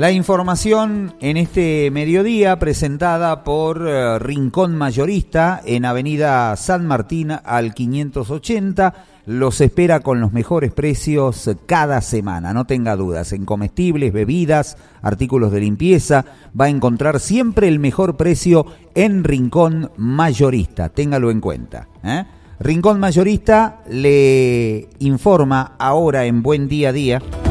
La información en este mediodía presentada por Rincón Mayorista en Avenida San Martín al 580. Los espera con los mejores precios cada semana, no tenga dudas. En comestibles, bebidas, artículos de limpieza, va a encontrar siempre el mejor precio en Rincón Mayorista. Téngalo en cuenta, Rincón Mayorista le informa ahora en Buen Día a Día